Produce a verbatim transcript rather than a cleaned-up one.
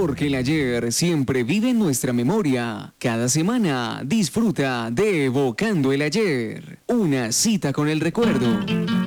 Porque el ayer siempre vive en nuestra memoria. Cada semana disfruta de Evocando el Ayer. Una cita con el recuerdo.